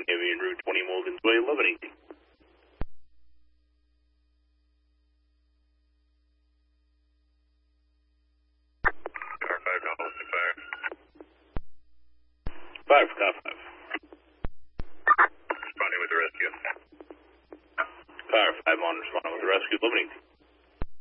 Heavy en route 20 Morgan's Way, 1180. Car 5, no, fire. Fire for car 5. Responding with the rescue. Car 5 on, responding with the rescue, 1180.